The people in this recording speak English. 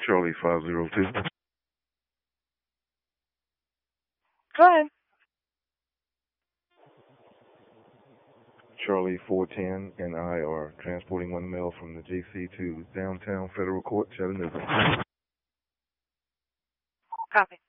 Charlie 502. Go ahead. Charlie 410 and I are transporting one male from the JC to downtown Federal Court, Chattanooga. Copy.